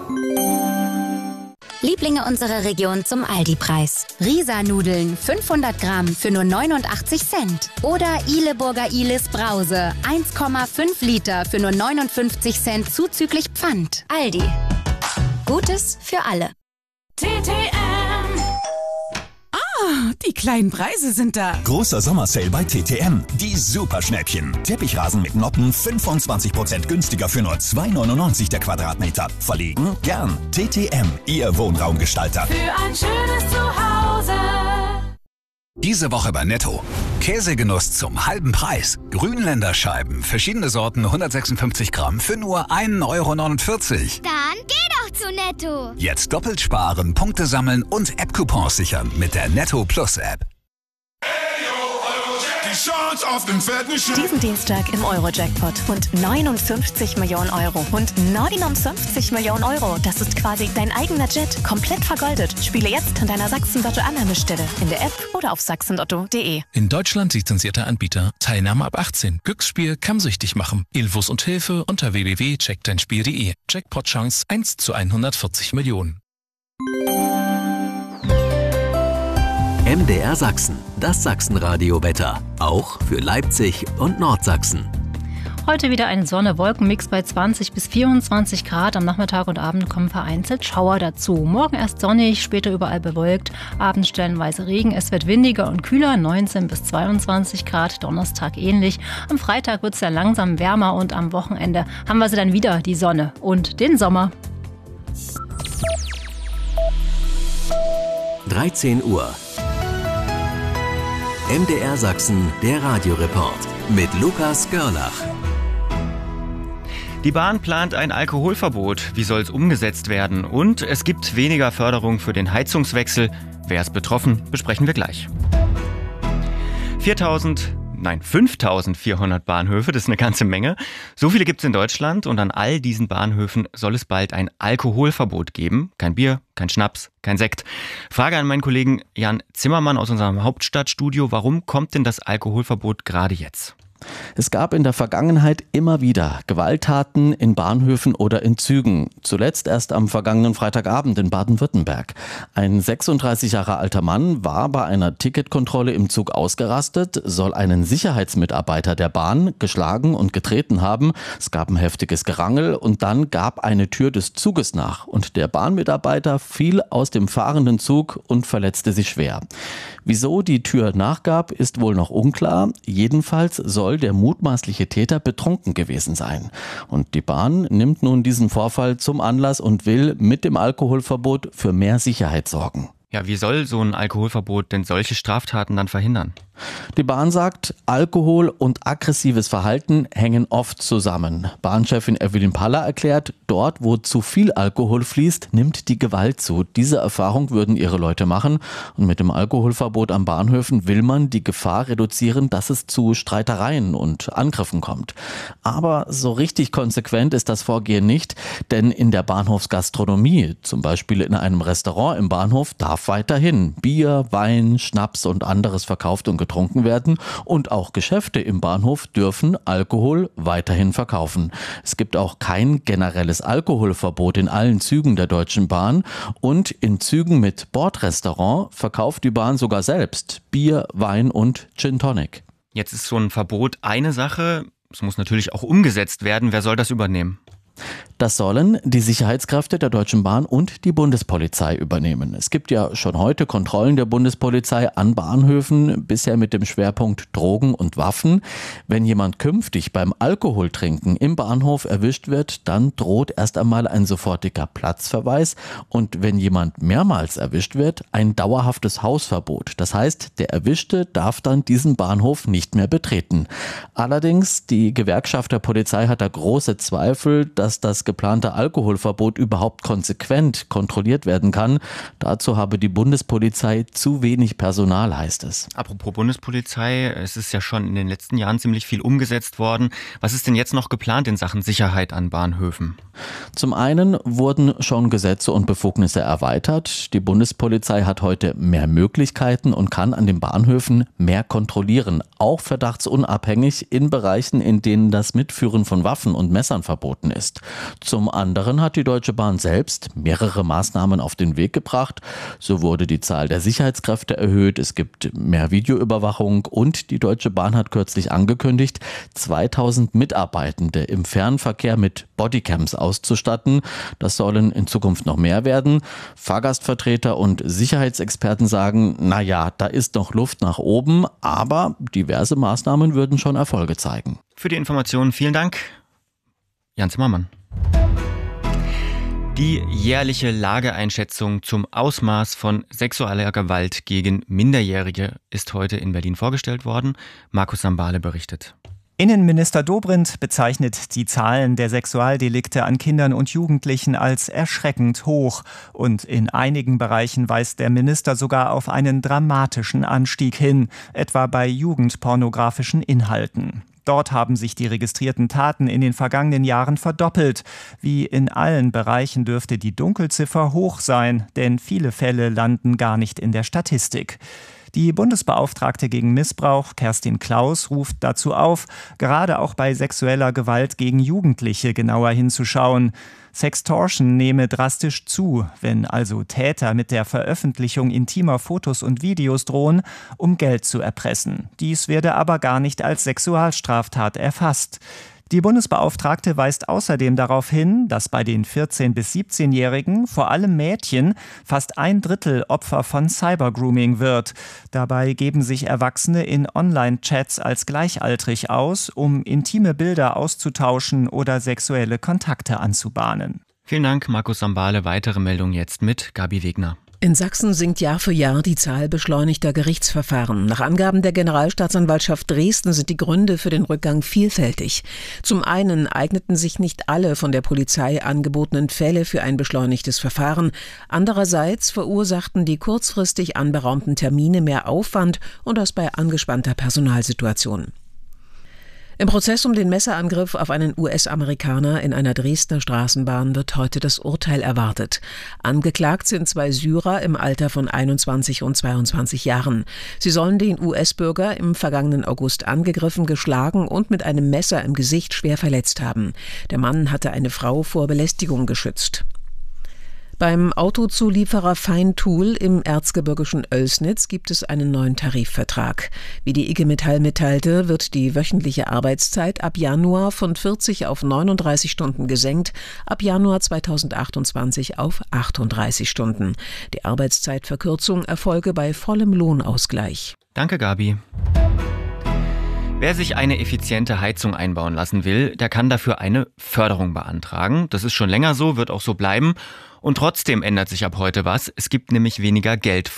Lieblinge unserer Region zum Aldi-Preis. Risa-Nudeln 500 Gramm für nur 89 Cent. Oder Ihleburger Ihlis Brause 1,5 Liter für nur 59 Cent zuzüglich Pfand. Aldi. Gutes für alle. TTM. Die kleinen Preise sind da. Großer Sommersale bei TTM. Die Superschnäppchen. Teppichrasen mit Noppen 25% günstiger für nur 2,99 der Quadratmeter. Verlegen? Gern. TTM, Ihr Wohnraumgestalter. Für ein schönes Zuhause. Diese Woche bei Netto. Käsegenuss zum halben Preis. Grünländer Scheiben, verschiedene Sorten, 156 Gramm für nur 1,49 Euro. Dann geh doch zu Netto. Jetzt doppelt sparen, Punkte sammeln und App-Coupons sichern mit der Netto Plus App. Diesen Dienstag im Euro-Jackpot und 59 Millionen Euro und 59 Millionen Euro. Das ist quasi dein eigener Jet, komplett vergoldet. Spiele jetzt an deiner Sachsen-Lotto-Annahmestelle, in der App oder auf sachsenlotto.de. In Deutschland lizenzierter Anbieter. Teilnahme ab 18. Glücksspiel kann süchtig machen. Infos und Hilfe unter www.checkdeinspiel.de. Jackpot-Chance 1 zu 140 Millionen. MDR Sachsen, das Sachsenradio-Wetter. Auch für Leipzig und Nordsachsen. Heute wieder ein Sonne-Wolken-Mix bei 20 bis 24 Grad. Am Nachmittag und Abend kommen vereinzelt Schauer dazu. Morgen erst sonnig, später überall bewölkt. Abends stellenweise Regen. Es wird windiger und kühler, 19 bis 22 Grad. Donnerstag ähnlich. Am Freitag wird es dann langsam wärmer und am Wochenende haben wir sie dann wieder, die Sonne und den Sommer. 13 Uhr. MDR Sachsen, der Radioreport mit Lukas Görlach. Die Bahn plant ein Alkoholverbot. Wie soll es umgesetzt werden? Und es gibt weniger Förderung für den Heizungswechsel. Wer ist betroffen? Besprechen wir gleich. 5.400 Bahnhöfe, das ist eine ganze Menge. So viele gibt es in Deutschland und an all diesen Bahnhöfen soll es bald ein Alkoholverbot geben. Kein Bier, kein Schnaps, kein Sekt. Frage an meinen Kollegen Jan Zimmermann aus unserem Hauptstadtstudio. Warum kommt denn das Alkoholverbot gerade jetzt? Es gab in der Vergangenheit immer wieder Gewalttaten in Bahnhöfen oder in Zügen. Zuletzt erst am vergangenen Freitagabend in Baden-Württemberg. Ein 36 Jahre alter Mann war bei einer Ticketkontrolle im Zug ausgerastet, soll einen Sicherheitsmitarbeiter der Bahn geschlagen und getreten haben. Es gab ein heftiges Gerangel und dann gab eine Tür des Zuges nach. Und der Bahnmitarbeiter fiel aus dem fahrenden Zug und verletzte sich schwer. Wieso die Tür nachgab, ist wohl noch unklar. Jedenfalls soll der mutmaßliche Täter betrunken gewesen sein. Und die Bahn nimmt nun diesen Vorfall zum Anlass und will mit dem Alkoholverbot für mehr Sicherheit sorgen. Ja, wie soll so ein Alkoholverbot denn solche Straftaten dann verhindern? Die Bahn sagt, Alkohol und aggressives Verhalten hängen oft zusammen. Bahnchefin Evelyn Paller erklärt, dort wo zu viel Alkohol fließt, nimmt die Gewalt zu. Diese Erfahrung würden ihre Leute machen. Und mit dem Alkoholverbot an Bahnhöfen will man die Gefahr reduzieren, dass es zu Streitereien und Angriffen kommt. Aber so richtig konsequent ist das Vorgehen nicht, denn in der Bahnhofsgastronomie, zum Beispiel in einem Restaurant im Bahnhof, darf weiterhin Bier, Wein, Schnaps und anderes verkauft und getrunken werden und auch Geschäfte im Bahnhof dürfen Alkohol weiterhin verkaufen. Es gibt auch kein generelles Alkoholverbot in allen Zügen der Deutschen Bahn und in Zügen mit Bordrestaurant verkauft die Bahn sogar selbst Bier, Wein und Gin Tonic. Jetzt ist so ein Verbot eine Sache, es muss natürlich auch umgesetzt werden. Wer soll das übernehmen? Das sollen die Sicherheitskräfte der Deutschen Bahn und die Bundespolizei übernehmen. Es gibt ja schon heute Kontrollen der Bundespolizei an Bahnhöfen, bisher mit dem Schwerpunkt Drogen und Waffen. Wenn jemand künftig beim Alkoholtrinken im Bahnhof erwischt wird, dann droht erst einmal ein sofortiger Platzverweis und wenn jemand mehrmals erwischt wird, ein dauerhaftes Hausverbot. Das heißt, der Erwischte darf dann diesen Bahnhof nicht mehr betreten. Allerdings, die Gewerkschaft der Polizei hat da große Zweifel, dass das geplante Alkoholverbot überhaupt konsequent kontrolliert werden kann. Dazu habe die Bundespolizei zu wenig Personal, heißt es. Apropos Bundespolizei, es ist ja schon in den letzten Jahren ziemlich viel umgesetzt worden. Was ist denn jetzt noch geplant in Sachen Sicherheit an Bahnhöfen? Zum einen wurden schon Gesetze und Befugnisse erweitert. Die Bundespolizei hat heute mehr Möglichkeiten und kann an den Bahnhöfen mehr kontrollieren, auch verdachtsunabhängig in Bereichen, in denen das Mitführen von Waffen und Messern verboten ist. ist. Zum anderen hat die Deutsche Bahn selbst mehrere Maßnahmen auf den Weg gebracht. So wurde die Zahl der Sicherheitskräfte erhöht, es gibt mehr Videoüberwachung und die Deutsche Bahn hat kürzlich angekündigt, 2000 Mitarbeitende im Fernverkehr mit Bodycams auszustatten. Das sollen in Zukunft noch mehr werden. Fahrgastvertreter und Sicherheitsexperten sagen, naja, da ist noch Luft nach oben, aber diverse Maßnahmen würden schon Erfolge zeigen. Für die Informationen vielen Dank, Jan Zimmermann. Die jährliche Lageeinschätzung zum Ausmaß von sexueller Gewalt gegen Minderjährige ist heute in Berlin vorgestellt worden. Markus Sambale berichtet. Innenminister Dobrindt bezeichnet die Zahlen der Sexualdelikte an Kindern und Jugendlichen als erschreckend hoch. Und in einigen Bereichen weist der Minister sogar auf einen dramatischen Anstieg hin, etwa bei jugendpornografischen Inhalten. Dort haben sich die registrierten Taten in den vergangenen Jahren verdoppelt. Wie in allen Bereichen dürfte die Dunkelziffer hoch sein, denn viele Fälle landen gar nicht in der Statistik. Die Bundesbeauftragte gegen Missbrauch, Kerstin Klaus, ruft dazu auf, gerade auch bei sexueller Gewalt gegen Jugendliche genauer hinzuschauen. Sextortion nehme drastisch zu, wenn also Täter mit der Veröffentlichung intimer Fotos und Videos drohen, um Geld zu erpressen. Dies werde aber gar nicht als Sexualstraftat erfasst. Die Bundesbeauftragte weist außerdem darauf hin, dass bei den 14- bis 17-Jährigen, vor allem Mädchen, fast 1/3 Opfer von Cybergrooming wird. Dabei geben sich Erwachsene in Online-Chats als gleichaltrig aus, um intime Bilder auszutauschen oder sexuelle Kontakte anzubahnen. Vielen Dank, Markus Sambale. Weitere Meldungen jetzt mit Gabi Wegner. In Sachsen sinkt Jahr für Jahr die Zahl beschleunigter Gerichtsverfahren. Nach Angaben der Generalstaatsanwaltschaft Dresden sind die Gründe für den Rückgang vielfältig. Zum einen eigneten sich nicht alle von der Polizei angebotenen Fälle für ein beschleunigtes Verfahren. Andererseits verursachten die kurzfristig anberaumten Termine mehr Aufwand und das bei angespannter Personalsituation. Im Prozess um den Messerangriff auf einen US-Amerikaner in einer Dresdner Straßenbahn wird heute das Urteil erwartet. Angeklagt sind 2 Syrer im Alter von 21 und 22 Jahren. Sie sollen den US-Bürger im vergangenen August angegriffen, geschlagen und mit einem Messer im Gesicht schwer verletzt haben. Der Mann hatte eine Frau vor Belästigung geschützt. Beim Autozulieferer Feintool im erzgebirgischen Oelsnitz gibt es einen neuen Tarifvertrag. Wie die IG Metall mitteilte, wird die wöchentliche Arbeitszeit ab Januar von 40 auf 39 Stunden gesenkt, ab Januar 2028 auf 38 Stunden. Die Arbeitszeitverkürzung erfolge bei vollem Lohnausgleich. Danke, Gabi. Wer sich eine effiziente Heizung einbauen lassen will, der kann dafür eine Förderung beantragen. Das ist schon länger so, wird auch so bleiben. Und trotzdem ändert sich ab heute was. Es gibt nämlich weniger Geld